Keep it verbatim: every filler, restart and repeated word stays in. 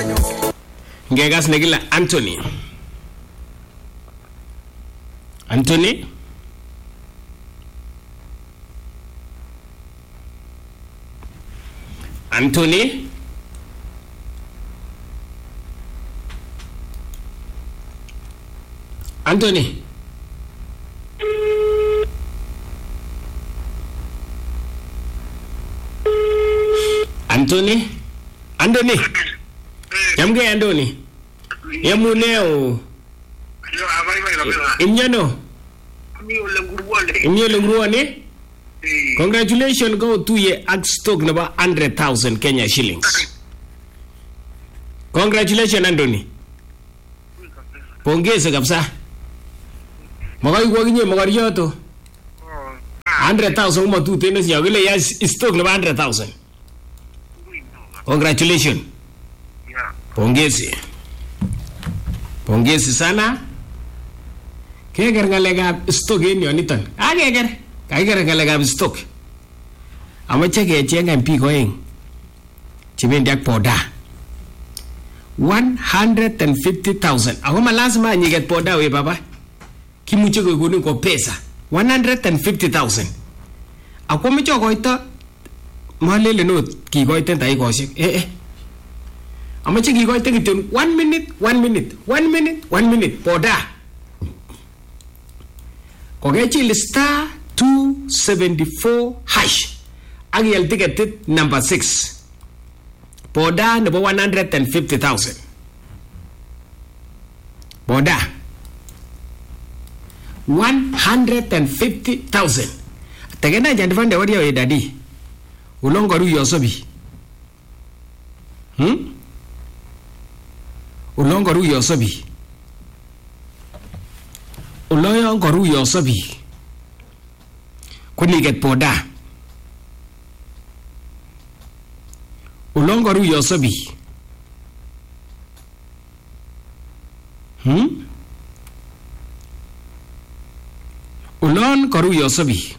Ngegas negila Anthony. Anthony? Anthony? Anthony? Anthony? Anthony? Yamge Anthony? Yamuneo? Imnyano? Imnyano nguruane? Congratulations go to ye at stock number one hundred thousand Kenya shillings. Congratulations Anthony. Pongeze kabisa. Magai kwa kinye magari yoto. one hundred thousand uma tu tena siya gile ya stock number one hundred thousand. Congratulations. Pongeze. Pongeze sana. Keger ngalegab stock en yoniton. Ah keger. Keger ngalegab stock. Amache kechenga mpi koeng. Chibendi ak poda. one hundred fifty thousand. Ako malazima nyiget poda we baba. Kimuche kogonin ko pesa. one hundred fifty thousand. Ako mecho koito malele no kikoiten taikoshek. Eh eh. Amache kikoiten kityo one minute, one minute, one minute, one minute poda. Kogechil star two seventy-four hash. Agiyal ticket number six. Poda number one hundred fifty thousand. Poda one hundred fifty thousand. Tegena jandifande wadi ya daddy. Ulongoru yosobi. Hmm? Ulongoru yosobi. Ulongoru yosobi. Kuni get poda. Ulongoru yosobi. Hmm? Ulon koru yosobi.